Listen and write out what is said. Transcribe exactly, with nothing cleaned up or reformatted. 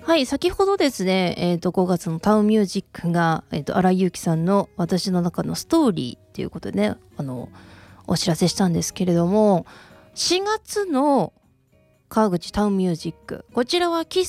はい、先ほどですね、えっと、ごがつのタウンミュージックが、えっと、荒井由紀さんの私の中のストーリーということでね、あの、お知らせしたんですけれども、しがつの川口タウンミュージック、こちらは喫